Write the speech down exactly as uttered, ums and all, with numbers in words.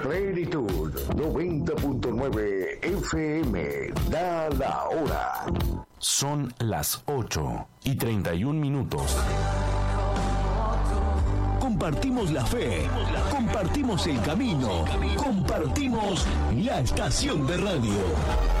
Plenitud noventa punto nueve F M. Da la hora. Son las ocho y treinta y un minutos. Compartimos la fe, compartimos el camino, compartimos la estación de radio.